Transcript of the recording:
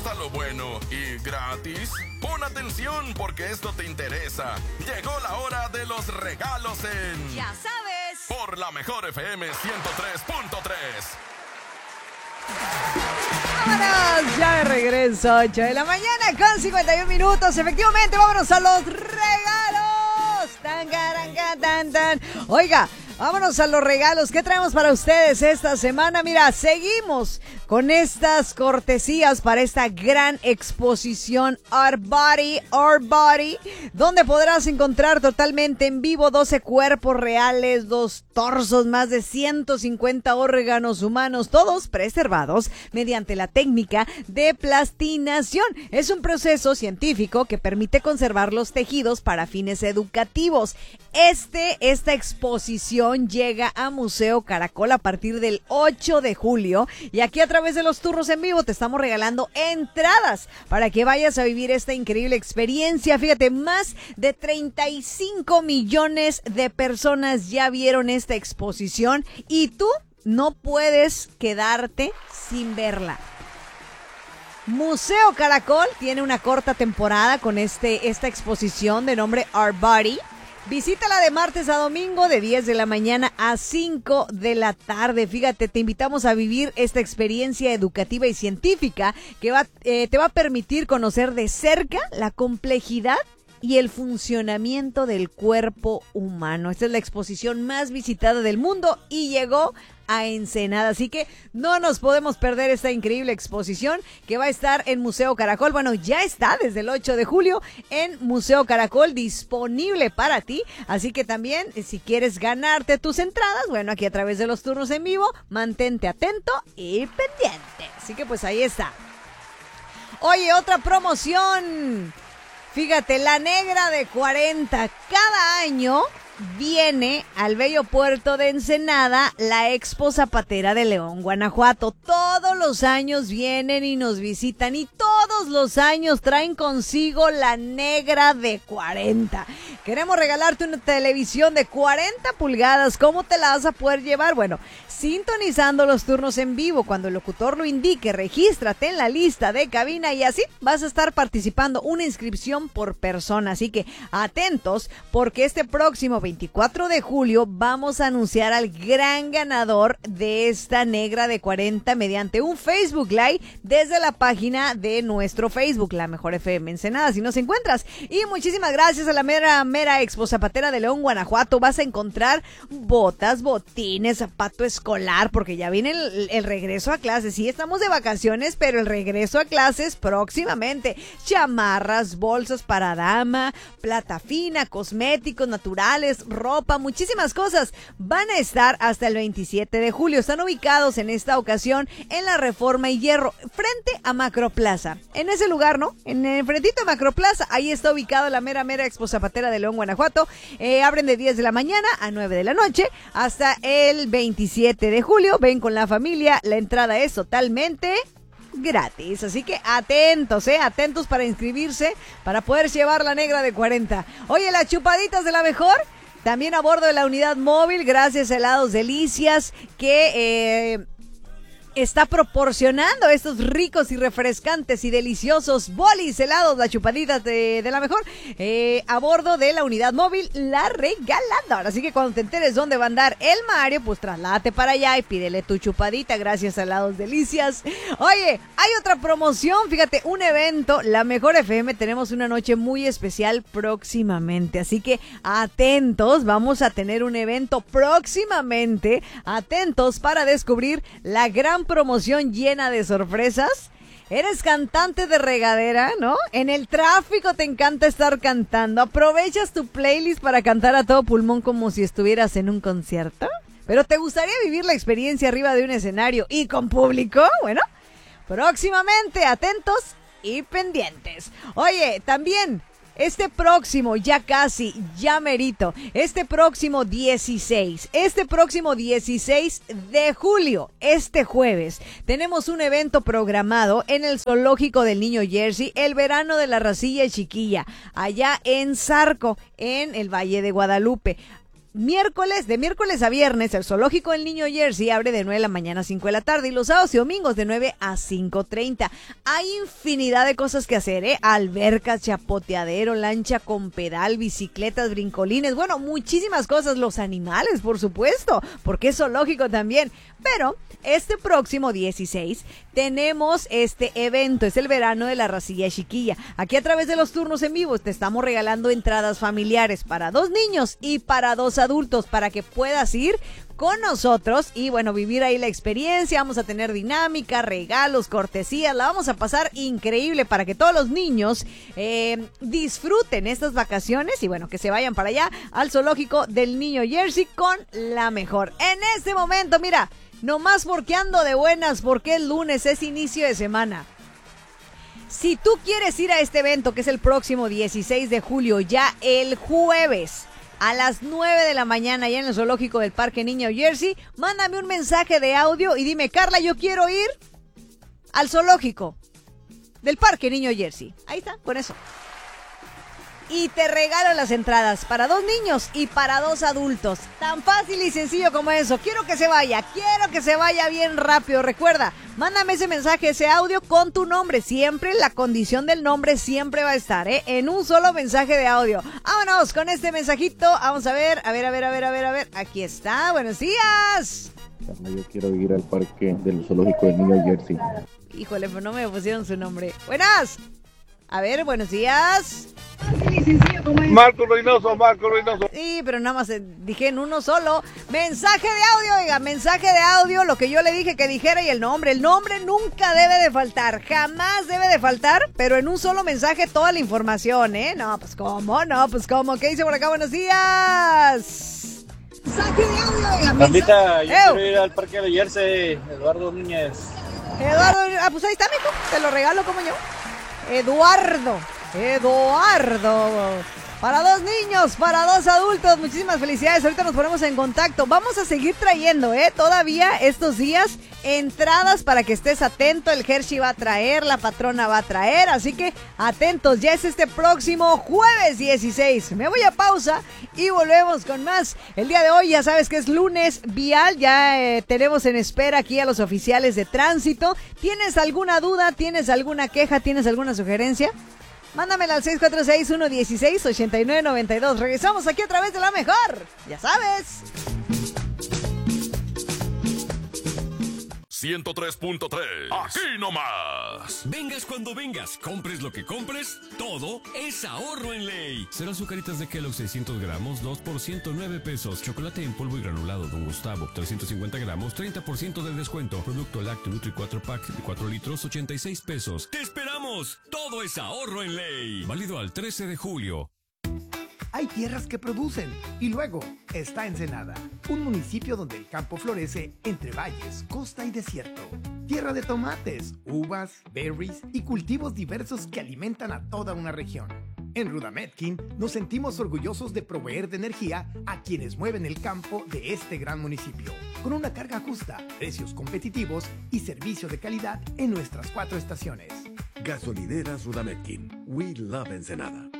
gusta lo bueno y gratis? Pon atención porque esto te interesa. Llegó la hora de los regalos en... ¡Ya sabes! Por la Mejor FM 103.3. ¡Vámonos! Ya de regreso, 8 de la mañana con 51 minutos. Efectivamente, vámonos a los regalos. Tan, caranga, tan, tan. Oiga, vámonos a los regalos. ¿Qué traemos para ustedes esta semana? Mira, seguimos con estas cortesías para esta gran exposición Our Body, donde podrás encontrar totalmente en vivo 12 cuerpos reales, 2 torsos, más de 150 órganos humanos, todos preservados mediante la técnica de plastinación. Es un proceso científico que permite conservar los tejidos para fines educativos. Esta exposición llega a Museo Caracol a partir del 8 de julio y aquí a través de los turnos en vivo te estamos regalando entradas para que vayas a vivir esta increíble experiencia. Fíjate, más de 35 millones de personas ya vieron esta exposición y tú no puedes quedarte sin verla. Museo Caracol tiene una corta temporada con esta exposición de nombre Our Body. Visítala de martes a domingo de 10 de la mañana a 5 de la tarde. Fíjate, te invitamos a vivir esta experiencia educativa y científica que te va a permitir conocer de cerca la complejidad y el funcionamiento del cuerpo humano. Esta es la exposición más visitada del mundo y llegó a Ensenada, así que no nos podemos perder esta increíble exposición que va a estar en Museo Caracol. Bueno, ya está desde el 8 de julio en Museo Caracol disponible para ti, así que también si quieres ganarte tus entradas, bueno, aquí a través de los turnos en vivo, mantente atento y pendiente. Así que pues ahí está. Oye, otra promoción. Fíjate, la negra de 40, cada año viene al bello puerto de Ensenada la Expo Zapatera de León, Guanajuato. Todos los años vienen y nos visitan y todos los años traen consigo la negra de 40. Queremos regalarte una televisión de 40 pulgadas. ¿Cómo te la vas a poder llevar? Bueno, sintonizando los turnos en vivo. Cuando el locutor lo indique, regístrate en la lista de cabina y así vas a estar participando. Una inscripción por persona. Así que atentos porque este próximo 24 de julio vamos a anunciar al gran ganador de esta negra de 40 mediante un Facebook Live desde la página de nuestro Facebook, La Mejor FM Ensenada, si nos encuentras. Y muchísimas gracias a la mera Expo Zapatera de León, Guanajuato. Vas a encontrar botas, botines, zapato escolar, porque ya viene el regreso a clases. Sí, estamos de vacaciones, pero el regreso a clases próximamente. Chamarras, bolsas para dama, plata fina, cosméticos naturales, ropa, muchísimas cosas. Van a estar hasta el 27 de julio. Están ubicados en esta ocasión en la Reforma y Hierro, frente a Macroplaza. En ese lugar, ¿no? En el frentito de Macroplaza, ahí está ubicado la mera Expo Zapatera de León, Guanajuato. Abren de 10 de la mañana a 9 de la noche hasta el 27 de julio. Ven con la familia. La entrada es totalmente gratis, así que atentos, atentos para inscribirse, para poder llevar la negra de 40. Oye, las chupaditas de la mejor, también a bordo de la unidad móvil, gracias a Helados Delicias, que está proporcionando estos ricos y refrescantes y deliciosos bolis helados, las chupaditas de la mejor, a bordo de la unidad móvil La Regaladora. Así que cuando te enteres dónde va a andar el Mario, pues trasládate para allá y pídele tu chupadita gracias a Helados Delicias. Oye, hay otra promoción, fíjate, un evento, La Mejor FM, tenemos una noche muy especial próximamente, así que atentos, vamos a tener un evento próximamente, atentos para descubrir la gran promoción llena de sorpresas. Eres cantante de regadera, ¿no? En el tráfico te encanta estar cantando. ¿Aprovechas tu playlist para cantar a todo pulmón como si estuvieras en un concierto? ¿Pero te gustaría vivir la experiencia arriba de un escenario y con público? Bueno, próximamente, atentos y pendientes. Oye, también este próximo, ya casi, ya merito, este próximo 16 de julio, este jueves, tenemos un evento programado en el Zoológico del Niño Jersey, el verano de la racilla chiquilla, allá en Zarco, en el Valle de Guadalupe. de miércoles a viernes, el Zoológico del Niño Jersey abre de 9 de la mañana a 5 de la tarde y los sábados y domingos de 9 a 5:30. Hay infinidad de cosas que hacer, albercas, chapoteadero, lancha con pedal, bicicletas, brincolines, bueno, muchísimas cosas. Los animales, por supuesto, porque es zoológico también. Pero este próximo 16 tenemos este evento, es el verano de la racilla chiquilla. Aquí a través de los turnos en vivo te estamos regalando entradas familiares para 2 niños y para 2 adultos para que puedas ir con nosotros y bueno, vivir ahí la experiencia. Vamos a tener dinámica, regalos, cortesías, la vamos a pasar increíble para que todos los niños disfruten estas vacaciones y bueno, que se vayan para allá al Zoológico del Niño Jersey con la mejor. En este momento, mira, nomás porque ando de buenas, porque es lunes, es inicio de semana. Si tú quieres ir a este evento, que es el próximo 16 de julio, ya el jueves, a las 9 de la mañana, allá en el Zoológico del Parque Niño Jersey, mándame un mensaje de audio y dime, Carla, yo quiero ir al Zoológico del Parque Niño Jersey. Ahí está, con eso. Y te regalo las entradas para 2 niños y para 2 adultos. Tan fácil y sencillo como eso. Quiero que se vaya bien rápido. Recuerda, mándame ese mensaje, ese audio con tu nombre. Siempre la condición del nombre siempre va a estar, en un solo mensaje de audio. Vámonos con este mensajito. Vamos a ver. Aquí está. Buenos días. Yo quiero ir al parque del Zoológico del Niño Jersey. Híjole, pero no me pusieron su nombre. Buenas. A ver, buenos días. Marco Reynoso. Sí, pero nada más dije en uno solo. Mensaje de audio, oiga, mensaje de audio, lo que yo le dije que dijera y el nombre. El nombre nunca debe de faltar, jamás debe de faltar, pero en un solo mensaje toda la información, ¿eh? No, pues cómo. ¿Qué dice por acá? Buenos días. Mensaje de audio, oiga. Bandita, yo quiero ir al parque de Jersey, Eduardo Núñez. Eduardo, pues ahí está, mijo, te lo regalo como yo. Eduardo. Para 2 niños, para 2 adultos, muchísimas felicidades. Ahorita nos ponemos en contacto. Vamos a seguir trayendo, todavía estos días, entradas para que estés atento. El Hershey va a traer, la patrona va a traer, así que atentos. Ya es este próximo jueves 16. Me voy a pausa y volvemos con más. El día de hoy ya sabes que es lunes vial. Ya tenemos en espera aquí a los oficiales de tránsito. ¿Tienes alguna duda? ¿Tienes alguna queja? ¿Tienes alguna sugerencia? Mándamela al 646-116-8992. Regresamos aquí a través de la mejor. Ya sabes. 103.3. Aquí nomás. Vengas cuando vengas, compres lo que compres, todo es ahorro en ley. Cero azucaritas de Kellogg 600 gramos, 2 por 109 pesos. Chocolate en polvo y granulado Don Gustavo, 350 gramos, 30% de descuento. Producto lácteo Nutri 4 Pack de 4 litros, 86 pesos. ¡Te esperamos! Todo es ahorro en ley. Válido al 13 de julio. Hay tierras que producen y luego está Ensenada, un municipio donde el campo florece entre valles, costa y desierto. Tierra de tomates, uvas, berries y cultivos diversos que alimentan a toda una región. En Rudametkin nos sentimos orgullosos de proveer de energía a quienes mueven el campo de este gran municipio, con una carga justa, precios competitivos y servicio de calidad en nuestras 4 estaciones. Gasolineras Rudametkin. We love Ensenada.